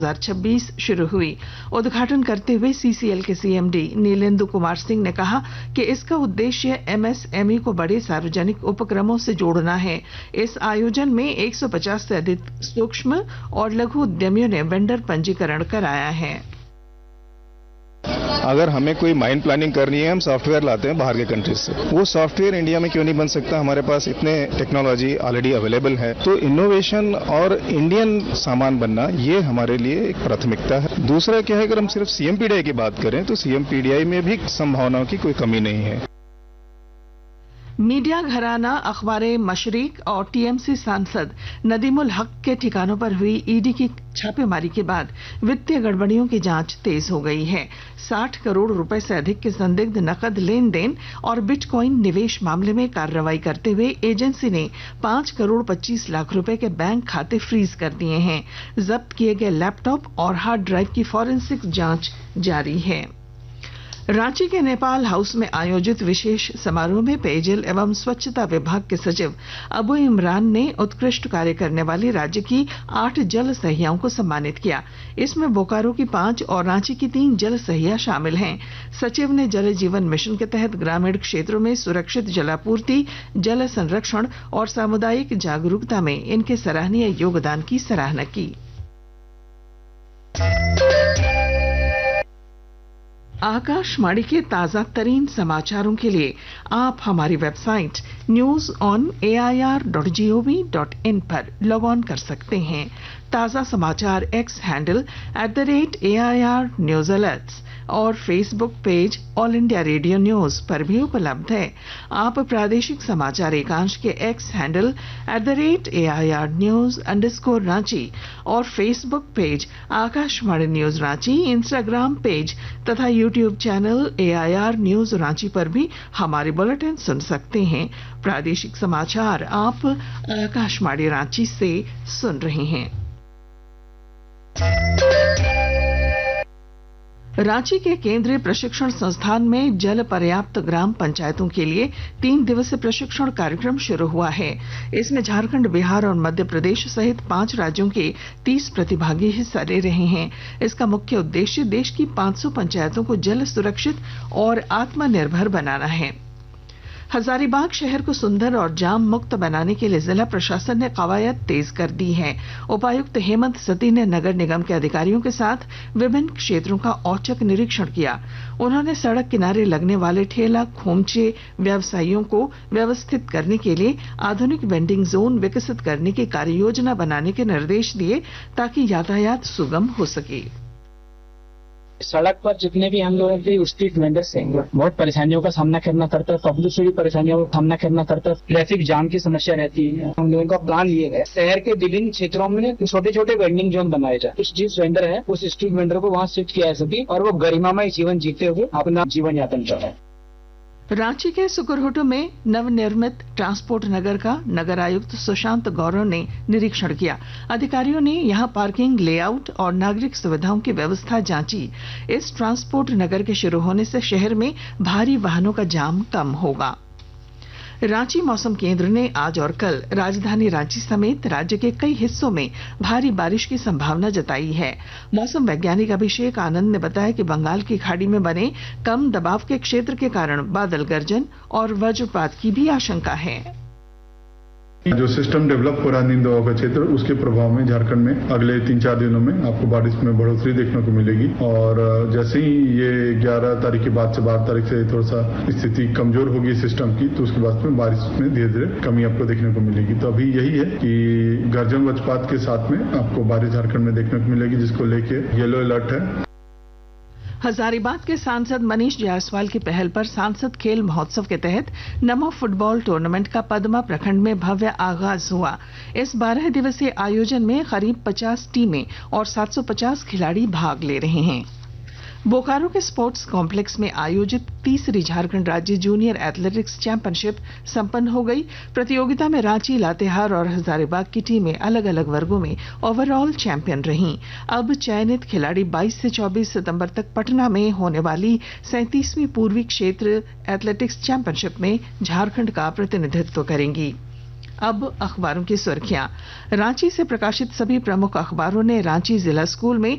2026 शुरू हुई। उद्घाटन करते हुए सीसीएल के सीएमडी नीलेंदु कुमार सिंह ने कहा कि इसका उद्देश्य एमएसएमई को बड़े सार्वजनिक उपक्रमों से जोड़ना है। इस आयोजन में 150 से अधिक सूक्ष्म और लघु उद्यमियों ने वेंडर पंजीकरण कराया है। अगर हमें कोई माइन प्लानिंग करनी है, हम सॉफ्टवेयर लाते हैं बाहर के कंट्रीज से। वो सॉफ्टवेयर इंडिया में क्यों नहीं बन सकता? हमारे पास इतने टेक्नोलॉजी ऑलरेडी अवेलेबल है। तो इनोवेशन और इंडियन सामान बनना, ये हमारे लिए एक प्राथमिकता है। दूसरा क्या है, अगर हम सिर्फ सीएमपीडीआई की बात करें तो सीएमपीडीआई में भी संभावनाओं की कोई कमी नहीं है। मीडिया घराना अखबारे मशरिक और टीएमसी सांसद नदीमुल हक के ठिकानों पर हुई ईडी की छापेमारी के बाद वित्तीय गड़बड़ियों की जांच तेज हो गई है। 60 करोड़ रुपए से अधिक के संदिग्ध नकद लेन देन और बिटकॉइन निवेश मामले में कार्रवाई करते हुए एजेंसी ने 5 करोड़ 25 लाख रुपए के बैंक खाते फ्रीज कर दिए हैं। जब्त किए गए लैपटॉप और हार्ड ड्राइव की फॉरेंसिक जांच जारी है। रांची के नेपाल हाउस में आयोजित विशेष समारोह में पेयजल एवं स्वच्छता विभाग के सचिव अबू इमरान ने उत्कृष्ट कार्य करने वाली राज्य की 8 जल सहियाओं को सम्मानित किया। इसमें बोकारो की 5 और रांची की 3 जल सहिया शामिल हैं। सचिव ने जल जीवन मिशन के तहत ग्रामीण क्षेत्रों में सुरक्षित जलापूर्ति, जल संरक्षण और सामुदायिक जागरूकता में इनके सराहनीय योगदान की सराहना की। आकाशवाणी के ताजा तरीन समाचारों के लिए आप हमारी वेबसाइट news.on.air.gov.in पर लॉग ऑन कर सकते हैं। ताजा समाचार x handle @AIR news alerts और Facebook page all India radio news पर भी उपलब्ध है। आप प्रादेशिक समाचार एकांश के एक्स हैंडल @AIR news_रांची और Facebook page Akashvani news Ranchi, Instagram page तथा YouTube channel AIR news Ranchi पर भी हमारे बुलेटिन सुन सकते हैं। प्रादेशिक समाचार आप आकाशवाणी रांची से सुन रहे हैं। रांची के केंद्रीय प्रशिक्षण संस्थान में जल पर्याप्त ग्राम पंचायतों के लिए 3 दिवसीय प्रशिक्षण कार्यक्रम शुरू हुआ है। इसमें झारखंड, बिहार और मध्य प्रदेश सहित 5 राज्यों के 30 प्रतिभागी हिस्सा ले रहे हैं। इसका मुख्य उद्देश्य देश की 500 पंचायतों को जल सुरक्षित और आत्मनिर्भर बनाना है। हजारीबाग शहर को सुंदर और जाम मुक्त बनाने के लिए जिला प्रशासन ने कवायद तेज कर दी है। उपायुक्त हेमंत सती ने नगर निगम के अधिकारियों के साथ विभिन्न क्षेत्रों का औचक निरीक्षण किया। उन्होंने सड़क किनारे लगने वाले ठेला खोमचे व्यवसायियों को व्यवस्थित करने के लिए आधुनिक वेंडिंग जोन विकसित करने की कार्ययोजना बनाने के निर्देश दिए ताकि यातायात सुगम हो सके। सड़क पर जितने भी हम लोगों के स्ट्रीट वेंडर्स हैं, बहुत परेशानियों का सामना करना पड़ता है। पब्लिक से भी परेशानियों का सामना करना पड़ता है। ट्रैफिक जाम की समस्या रहती है। हम लोगों का प्लान ये है, शहर के विभिन्न क्षेत्रों में छोटे छोटे वेंडिंग जोन बनाए जाए। उस जिस वेंडर है उस स्ट्रीट वेंडर को वहाँ शिफ्ट किया जा सके और वो गरिमामय जीवन जीते हुए अपना जीवन यापन चलाए। रांची के सुकुरहुटू में नवनिर्मित ट्रांसपोर्ट नगर का नगर आयुक्त सुशांत गौरव ने निरीक्षण किया। अधिकारियों ने यहां पार्किंग लेआउट और नागरिक सुविधाओं की व्यवस्था जांची। इस ट्रांसपोर्ट नगर के शुरू होने से शहर में भारी वाहनों का जाम कम होगा। रांची मौसम केंद्र ने आज और कल राजधानी रांची समेत राज्य के कई हिस्सों में भारी बारिश की संभावना जताई है। मौसम वैज्ञानिक अभिषेक आनंद ने बताया कि बंगाल की खाड़ी में बने कम दबाव के क्षेत्र के कारण बादल गर्जन और वज्रपात की भी आशंका है। जो सिस्टम डेवलप हो रहा है नींद दबाव का क्षेत्र, उसके प्रभाव में झारखंड में अगले 3-4 दिनों में आपको बारिश में बढ़ोतरी देखने को मिलेगी। और जैसे ही ये 11 तारीख के बाद से 12 तारीख से थोड़ा सा स्थिति कमजोर होगी सिस्टम की, तो उसके बाद में बारिश में धीरे धीरे कमी आपको देखने को मिलेगी। तो अभी यही है कि गर्जन वज्रपात के साथ में आपको बारिश झारखंड में देखने को मिलेगी, जिसको लेके येलो अलर्ट है। हजारीबाग के सांसद मनीष जायसवाल की पहल पर सांसद खेल महोत्सव के तहत नमो फुटबॉल टूर्नामेंट का पदमा प्रखंड में भव्य आगाज हुआ। इस 12 दिवसीय आयोजन में करीब 50 टीमें और 750 खिलाड़ी भाग ले रहे हैं। बोकारो के स्पोर्ट्स कॉम्प्लेक्स में आयोजित 30वीं झारखंड राज्य जूनियर एथलेटिक्स चैंपियनशिप संपन्न हो गई। प्रतियोगिता में रांची, लातेहार और हजारीबाग की टीमें अलग अलग वर्गों में ओवरऑल चैंपियन रहीं। अब चयनित खिलाड़ी 22 से 24 सितंबर तक पटना में होने वाली 37वीं पूर्वी क्षेत्र एथलेटिक्स चैंपियनशिप में झारखंड का प्रतिनिधित्व करेंगी। अब अखबारों की सुर्खियां। रांची से प्रकाशित सभी प्रमुख अखबारों ने रांची जिला स्कूल में